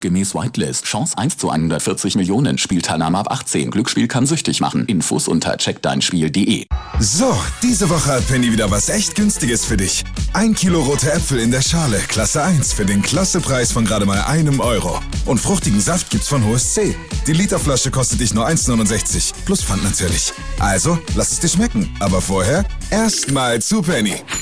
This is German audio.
Gemäß Whitelist. Chance 1 zu 140 Millionen. Spielteilnahme ab 18. Glücksspiel kann süchtig machen. Infos unter checkdeinspiel.de. So, diese Woche hat Penny wieder was echt Günstiges für dich. 1 Kilo rote Äpfel in der Schale, Klasse 1, für den Klassepreis von gerade mal €1. Und fruchtigen Saft gibt's von HSC. Die Literflasche kostet dich nur 1,69. Plus Pfand natürlich. Also, lass es dir schmecken. Aber vorher erstmal zu Penny.